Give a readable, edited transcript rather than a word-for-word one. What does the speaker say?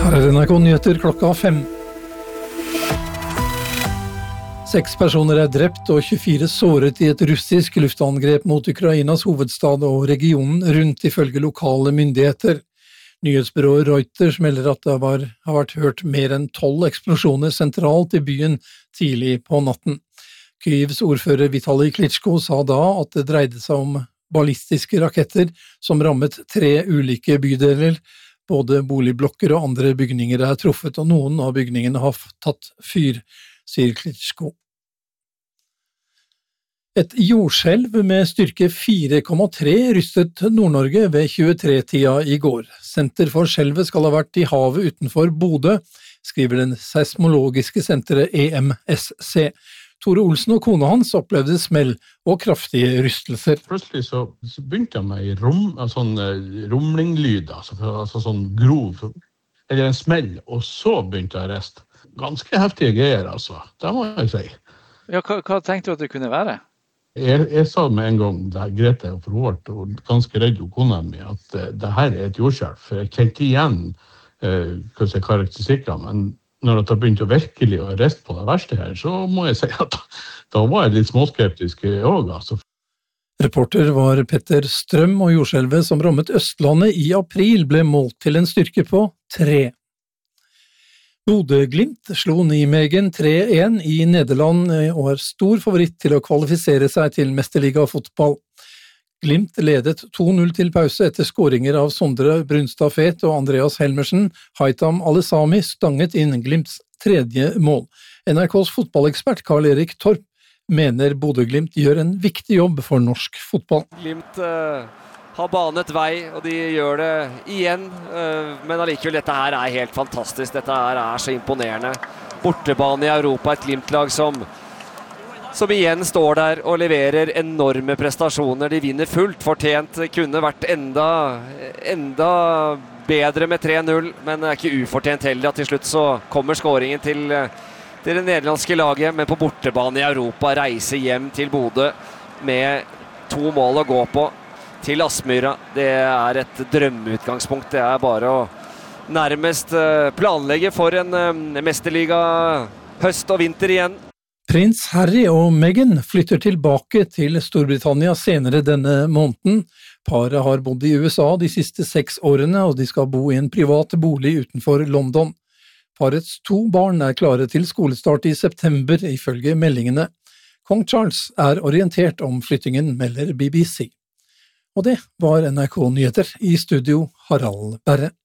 Her NRK Nyheter klokka 5. 6 personer drept og 24 såret i et russisk luftangrep mot Ukrainas hovedstad og regionen rundt ifølge lokale myndigheter. Nyhetsbyrået Reuters melder at det har vært hørt mer enn 12 eksplosjoner sentralt i byen tidlig på natten. Kyivs ordfører Vitaliy Klitschko sa da at det dreide seg om ballistiske raketter som rammet 3 ulike bydeler. Både boligblokker og andre bygninger truffet, og noen av bygningene har tatt fyr, sier Klitschko. Et jordskjelv med styrke 4,3 rystet Nord-Norge ved 23-tida i går. Senter for skjelvet skal ha vært i havet utenfor Bodø, skriver den seismologiske senteret EMSC. Tore Olsen og kona hans opplevde smell og kraftige rystelser. Plutselig så begynte jeg med sånn rumlinglyd, altså sånn grov, eller en smell, og så begynte jeg å riste. Ganske heftige greier, altså. Det må jeg si. Ja, hva tenkte du at det kunne være? Jeg sa med en gang, da Grete og forhårt, og ganske redd og kona mi, at det her et jordskjelv, for jeg kjente igjen karakteristikker, men når jeg begynte å virkelig å riste på det verste her, så må jeg si at da var jeg litt småskeptisk også, altså. Reporter var Petter Strøm, og jordskjelvet som rammet Østlandet i april ble målt til en styrke på 3. Bodø/Glimt slo Nijmegen 3-1 i Nederland og stor favoritt til å kvalifisere seg til Mesterliga fotball. Glimt ledet 2-0 til pause etter skåringer av Sondre Brunstad Fet og Andreas Helmersen. Haitham Alesami stanget inn Glimts 3. mål. NRKs fotballekspert Karl-Erik Torp mener Bodø/Glimt gjør en viktig jobb for norsk fotball. Glimt har banet vei, og de gjør det igjen, men allikevel dette her helt fantastisk. Dette her så imponerende. Bortebane i Europa, et Glimt-lag som igjen står der og leverer enorme prestasjoner. De vinner fullt fortjent, kunne vært enda bedre med 3-0, men det ikke ufortjent heller at til slutt så kommer skåringen til det nederlandske laget, men på bortebane i Europa reiser hjem til Bodø med 2 mål å gå på til Aspmyra. Det et drømmeutgangspunkt. Det bare å nærmest planlegge for en mesterliga høst og vinter igjen. Prins Harry og Meghan flytter tilbake til Storbritannia senere denne måneden. Paret har bodd i USA de siste 6 årene, og de skal bo i en privat bolig utenfor London. Parets 2 barn klare til skolestart i september, ifølge meldingene. Kong Charles orientert om flyttingen, melder BBC. Og det var NRK Nyheter, i studio Harald Berre.